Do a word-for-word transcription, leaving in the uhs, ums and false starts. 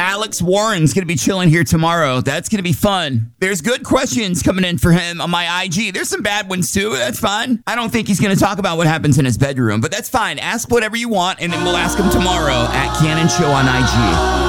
Alex Warren's going to be chilling here tomorrow. That's going to be fun. There's good questions coming in for him on my I G. There's some bad ones too. That's fine. I don't think he's going to talk about what happens in his bedroom, but that's fine. Ask whatever you want, and then we'll ask him tomorrow at Cannon Show on I G.